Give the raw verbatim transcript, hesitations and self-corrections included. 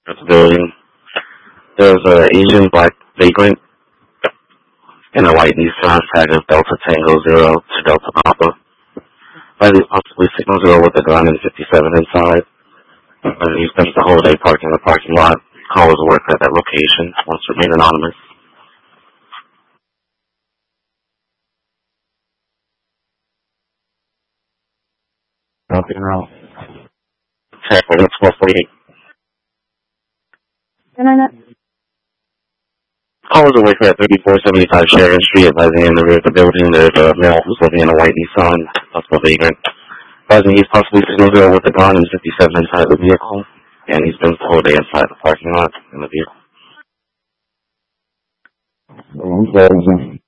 at the building. There's an Asian black vagrant in a white Nissan tag of Delta Tango Zero to Delta Papa. Riley possibly signal zero with a gun and fifty-seven inside. And he spends the whole day parking in the parking lot. Call his worker at that location. Wants to remain anonymous. Nothing wrong. Check, we're going to twelve forty-eight. Can I not? Call his worker at thirty-four seventy-five Sheridan Street, advising in the rear of the building there's a male who's living in a white Nissan, possible vagrant. Advising he's possibly signal zero with a gun and fifty-seven inside the vehicle. And he spends the whole day inside the parking lot in the vehicle. I'm sorry.